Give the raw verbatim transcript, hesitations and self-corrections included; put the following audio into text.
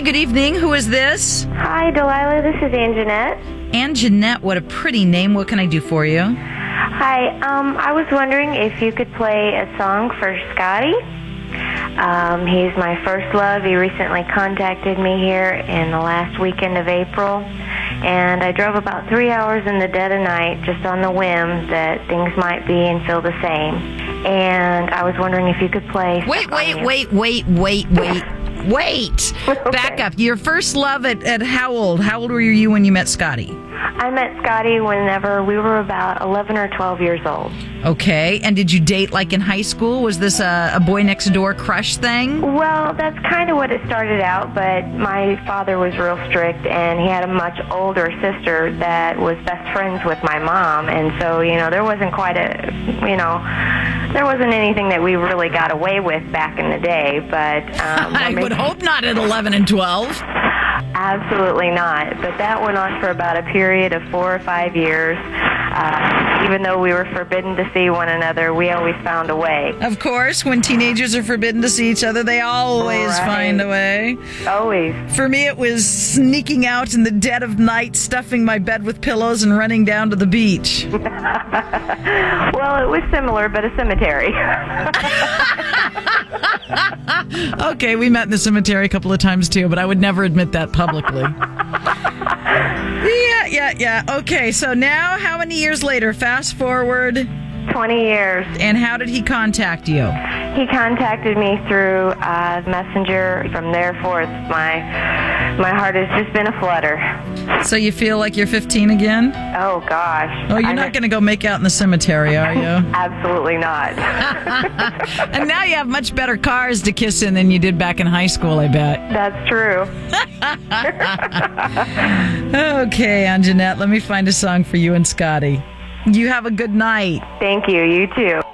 good evening. Who is this? Hi, Delilah. This is Anjanette. Anjanette, what a pretty name. What can I do for you? Hi. Um, I was wondering if you could play a song for Scotty. Um, he's my first love. He recently contacted me here in the last weekend of April, and I drove about three hours in the dead of night just on the whim that things might be and feel the same. And I was wondering if you could play... Wait, wait, wait, wait, wait, wait. Wait. Okay. Back up. Your first love at, at how old? How old were you when you met Scotty? I met Scotty whenever we were about eleven or twelve years old. Okay. And did you date like in high school? Was this a, a boy next door crush thing? Well, that's kind of what it started out, but my father was real strict, and he had a much older sister that was best friends with my mom, and so, you know, there wasn't quite a, you know, there wasn't anything that we really got away with back in the day, but... Um, I would hope not at eleven and twelve. Absolutely not. But that went on for about a period of four or five years. Uh, even though we were forbidden to see one another, we always found a way. Of course, when teenagers are forbidden to see each other, they always Right. find a way. Always. For me, it was sneaking out in the dead of night, stuffing my bed with pillows, and running down to the beach. Well, it was similar, but a cemetery. Okay, we met in the cemetery a couple of times too, but I would never admit that publicly. Yeah, yeah, yeah. Okay, so now how many years later? Fast forward. twenty years. And how did he contact you? He contacted me through uh, Messenger. From there forth, my my heart has just been a flutter. So you feel like you're fifteen again? Oh, gosh. Oh, you're I'm not going to go make out in the cemetery, are you? Absolutely not. And now you have much better cars to kiss in than you did back in high school, I bet. That's true. Okay, Anjanette, let me find a song for you and Scotty. You have a good night. Thank you. You too.